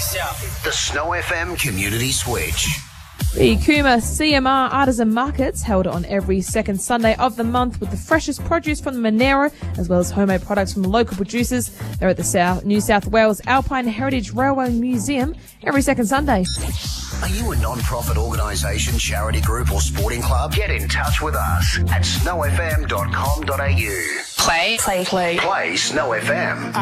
South. The Snow FM Community Switch. The Cooma CMR Artisan Markets held on every second Sunday of the month with the freshest produce from the Monero as well as homemade products from local producers. They're at the New South Wales Alpine Heritage Railway Museum every second Sunday. Are you a non-profit organisation, charity group or sporting club? Get in touch with us at snowfm.com.au. Play Play Snow FM.